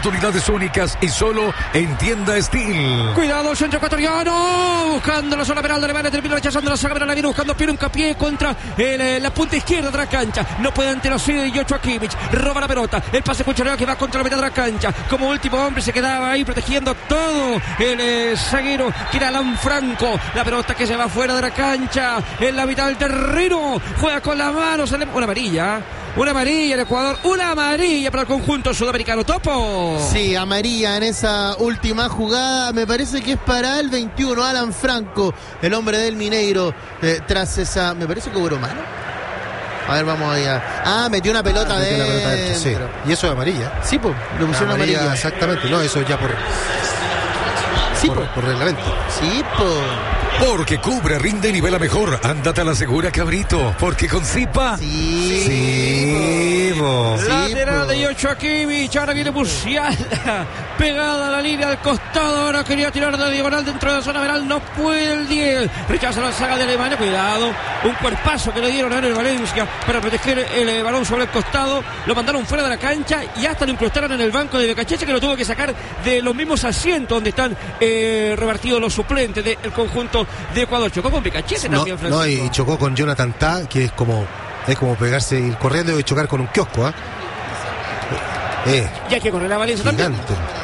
oportunidades únicas y solo en Tienda Steel. Cuidado, centro ecuatoriano. Buscando la zona penal de Alemania. Termina rechazando la saga penal. La viene buscando Piero Hincapié contra la punta izquierda de la cancha. No puede ante la sede de Joshua Kimmich. Roba la pelota. El pase Cuchareo que va contra la mitad de la cancha. Como último hombre se quedaba ahí protegiendo todo el zaguero que era Alan Franco. La pelota que se va fuera de la cancha. En la mitad del terreno. Juega con la mano. Una amarilla. Una amarilla el Ecuador, una amarilla para el conjunto sudamericano. Topo. Sí, amarilla en esa última jugada. Me parece que es para el 21, Alan Franco, el hombre del Mineiro. Tras esa, me parece que hubo mano. A ver, vamos allá. Metió una pelota dentro. Sí. Y eso es amarilla. Sí, pues, le pusieron amarilla. Exactamente, no, eso ya por reglamento. Sí, pues. Porque cubre, rinde y nivela mejor. Ándate a la segura, cabrito. Porque con Zipa. Sí. Lateral de Joshua Kimmich. Ahora viene Musiala. Pegada a la línea del costado. Ahora quería tirar de diagonal dentro de la zona penal. No puede el 10. Rechaza la saga de Alemania. Cuidado. Un cuerpazo que le dieron a el Valencia para proteger el balón sobre el costado. Lo mandaron fuera de la cancha y hasta lo incrustaron en el banco de Becachese, que lo tuvo que sacar de los mismos asientos donde están repartidos los suplentes del conjunto de Ecuador. Chocó con Becachese también, Francisco. No, y chocó con Jonathan Tah, que es como pegarse, ir corriendo y chocar con un kiosco. Y hay que correr a Valencia gigante también.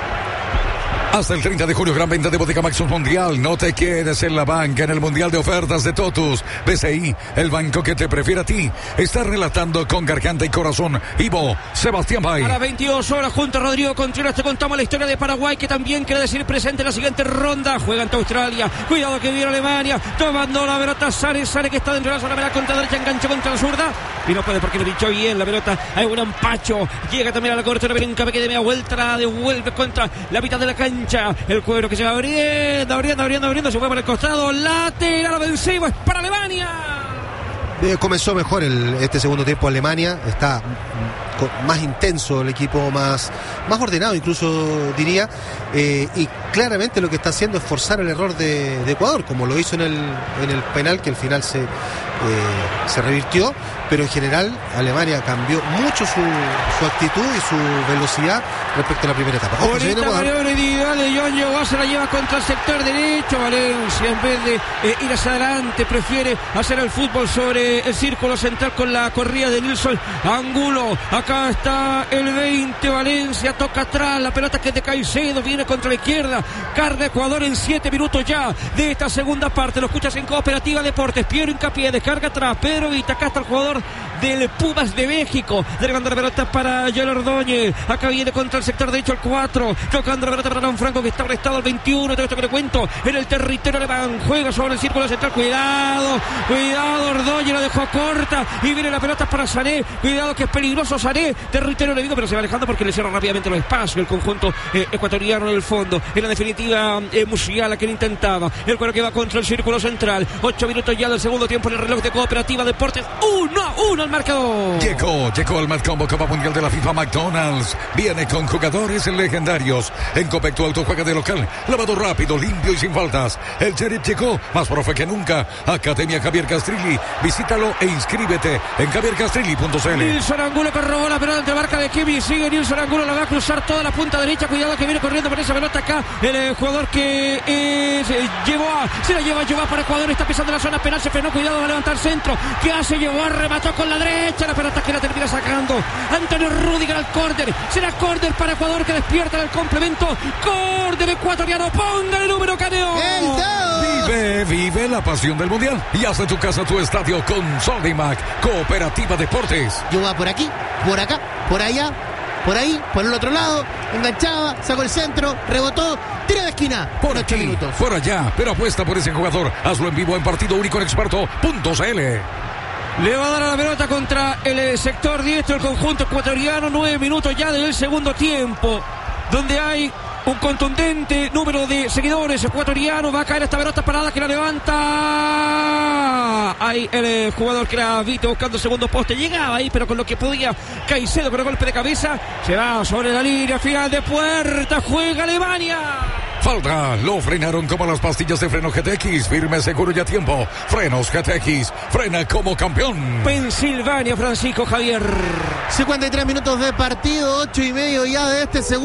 Hasta el 30 de julio, gran venta de Bodega Maxus Mundial. No te quedes en la banca en el Mundial de Ofertas de Totus. BCI, el banco que te prefiere a ti. Está relatando con garganta y corazón Ivo Sebastián Bay. A las 22 horas, junto a Rodrigo Contreras, te contamos la historia de Paraguay, que también quiere decir presente en la siguiente ronda. Juega ante Australia. Cuidado que viene Alemania. Tomando la pelota Sane que está dentro de la zona penal contra derecha, enganche contra la zurda. Y no puede porque lo dicho bien la pelota. Hay un empacho. Llega también a la cobertura. Brinca, que de media vuelta la devuelve contra la mitad de la cancha. El cuero que se va abriendo. Se fue por el costado. Lateral ofensivo. Es para Alemania. Comenzó mejor este segundo tiempo Alemania. Está más intenso el equipo, más ordenado incluso diría, y claramente lo que está haciendo es forzar el error de Ecuador, como lo hizo en el penal, que al final se revirtió, pero en general Alemania cambió mucho su actitud y su velocidad respecto a la primera etapa. Bonita maniobra individual de John Joao, se la lleva contra el sector derecho. Valencia, en vez de ir hacia adelante, prefiere hacer el fútbol sobre el círculo central con la corrida de Nilson Angulo. Acá está el 20, Valencia toca atrás, la pelota que es de Caicedo, viene contra la izquierda, carga Ecuador en 7 minutos ya de esta segunda parte. Lo escuchas en Cooperativa Deportes. Piero Hincapié, descarga atrás, Pedro Vita, acá está el jugador del Pumas de México, derivando la pelota para Joel Ordóñez. Acá viene contra el sector derecho el 4, tocando la pelota para Alan Franco, que está arrestado al 21, todo esto que le cuento, en el territorio alemán, juega sobre el círculo central, cuidado, Ordóñez la dejó corta, y viene la pelota para Sané, cuidado que es peligroso Sané, territorio enemigo, pero se va alejando porque le cierra rápidamente los espacios el conjunto ecuatoriano en el fondo. En la definitiva, Musiala que lo intentaba, el cuero que va contra el círculo central. 8 minutos ya del segundo tiempo en el reloj de Cooperativa Deportes. 1-1 al marcador. Llegó el Matcombo Copa Mundial de la FIFA McDonald's. Viene con jugadores legendarios. En Copec tu auto juega de local, lavado rápido, limpio y sin faltas. El Sheriff llegó, más profe que nunca. Academia Javier Castrilli. Visítalo e inscríbete en javiercastrilli.cl. Nilson Angulo que robó la pelota ante marca de Kimmich. Sigue Nilson Angulo, la va a cruzar toda la punta derecha. Cuidado que viene corriendo por esa pelota acá. El jugador que se la lleva Joao para Ecuador. Está pisando la zona penal, se frenó. Cuidado, va a levantar centro. ¿Qué hace Joao? Remató con la derecha. La pelota que la termina sacando Antonio Rüdiger al córner. Será córner para Ecuador, que despierta en el complemento. Córner ecuatoriano. Póngale el número, Caneo. Vive la pasión del mundial y haz de tu casa tu estadio con Sodimac Cooperativa Deportes. Joao por aquí, por acá, por allá, por ahí, por el otro lado, enganchaba, sacó el centro, rebotó, tira de esquina, por 8 minutos. Por allá, pero apuesta por ese jugador. Hazlo en vivo en partido único en experto.cl. Le va a dar a la pelota contra el sector diestro el conjunto ecuatoriano. 9 minutos ya del segundo tiempo, donde hay un contundente número de seguidores ecuatorianos. Va a caer esta pelota parada que la levanta. Ahí el jugador que era Vito buscando segundo poste. Llegaba ahí, pero con lo que podía Caicedo con el golpe de cabeza. Se va sobre la línea final de puerta. Juega Alemania. Falta, lo frenaron como las pastillas de freno GTX, firme, seguro y a tiempo. Frenos GTX, frena como campeón. Pensilvania, Francisco Javier. 53 minutos de partido, 8:30 ya de este segundo.